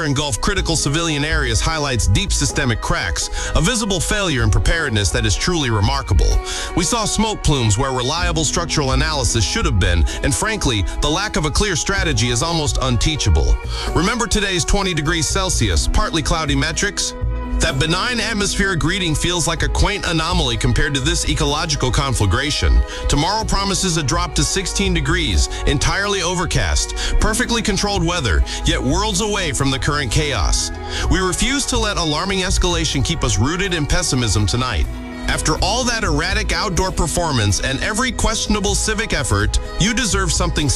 engulf critical civilian areas highlights deep systemic cracks, a visible failure in preparedness that is truly remarkable. We saw smoke plumes where reliable structural analysis should have been, and frankly, the lack of a clear strategy is almost unteachable. Remember today's 20 degrees Celsius, partly cloudy metrics? That benign atmospheric reading feels like a quaint anomaly compared to this ecological conflagration. Tomorrow promises a drop to 16 degrees, entirely overcast, perfectly controlled weather, yet worlds away from the current chaos. We refuse to let alarming escalation keep us rooted in pessimism tonight. After all that erratic outdoor performance and every questionable civic effort, you deserve something